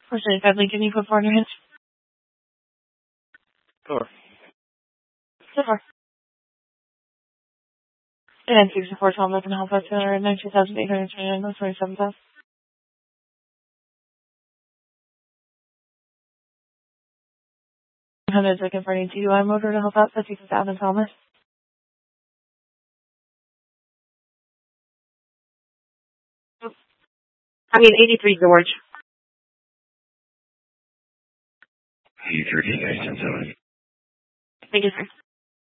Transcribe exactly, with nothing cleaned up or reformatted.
four seventy-five Lincoln, you put four in your hands? Four. So far. And sixty-four Tom Lincoln Hall Plus two hundred nineteen thousand eight hundred twenty-nine, twenty-seven thousand. one hundred looking for an D U I motor to help out fifty-fifth Avenue Thomas. I mean, eighty-three George. eighty-three, eighty-seven. Thank you, sir.